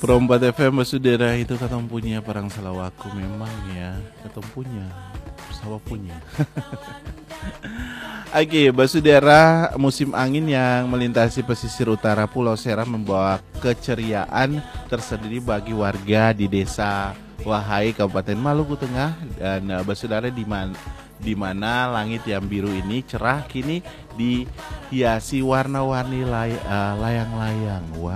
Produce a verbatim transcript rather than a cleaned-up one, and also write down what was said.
Perompat F M Basudara itu katong punya perang salawaku memang ya, katong punya, sama punya. Oke, Basudara, musim angin yang melintasi pesisir utara Pulau Seram membawa keceriaan tersendiri bagi warga di Desa Wahai, Kabupaten Maluku Tengah. Dan uh, Basudara, di mana di mana langit yang biru ini cerah kini dihiasi warna-warni lay- uh, layang-layang. Wah.